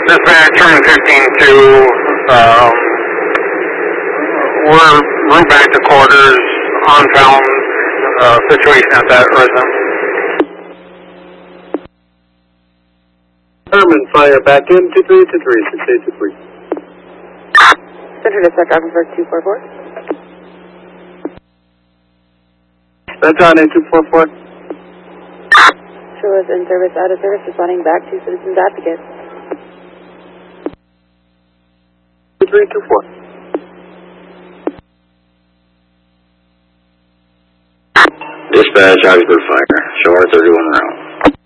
Dispatch, Sherman 15-2, we're moved back to quarters, unfound situation at that residence. Sherman, fire back in, 2323, 6823. Center Dispatch, Rockford 244. That's on 8244. Show us in service, out of service, responding back to Citizens Advocate. 2324. Dispatch, Augsburg Fire. Show R31 route.